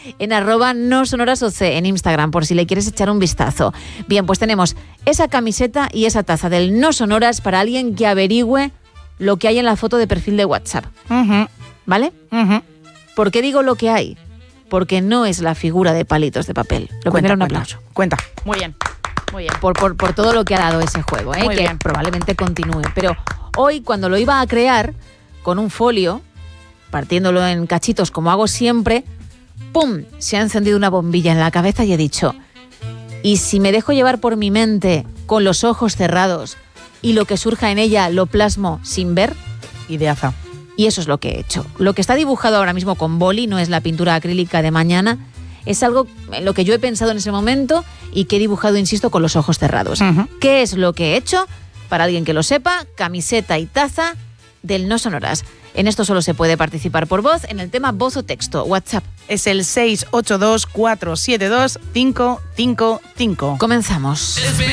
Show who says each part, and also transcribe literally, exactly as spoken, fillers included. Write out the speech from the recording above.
Speaker 1: en arroba no sonoras oc en Instagram, por si le quieres echar un vistazo. Bien, pues tenemos esa camiseta y esa taza del No Sonoras para alguien que averigüe lo que hay en la foto de perfil de WhatsApp.
Speaker 2: Uh-huh.
Speaker 1: ¿Vale?
Speaker 2: Uh-huh.
Speaker 1: ¿Por qué digo lo que hay? Porque no es la figura de palitos de papel. Lo
Speaker 2: Cuenta,
Speaker 1: primero, un
Speaker 2: cuenta,
Speaker 1: aplauso.
Speaker 2: Cuenta. Muy bien. Muy bien.
Speaker 1: Por, por, por todo lo que ha dado ese juego, ¿eh?
Speaker 2: Muy
Speaker 1: que
Speaker 2: bien.
Speaker 1: probablemente continúe. Pero hoy, cuando lo iba a crear, con un folio, partiéndolo en cachitos como hago siempre, ¡pum!, se ha encendido una bombilla en la cabeza y he dicho, ¿y si me dejo llevar por mi mente con los ojos cerrados y lo que surja en ella lo plasmo sin ver?
Speaker 2: Ideaza.
Speaker 1: Y eso es lo que he hecho. Lo que está dibujado ahora mismo con boli no es la pintura acrílica de mañana, es algo en lo que yo he pensado en ese momento y que he dibujado, insisto, con los ojos cerrados.
Speaker 2: Uh-huh.
Speaker 1: ¿Qué es lo que he hecho? Para alguien que lo sepa, camiseta y taza del No Sonoras. En esto solo se puede participar por voz, en el tema voz o texto. WhatsApp.
Speaker 2: Es el seis ocho dos, cuatro siete dos, cinco cinco cinco.
Speaker 1: Comenzamos.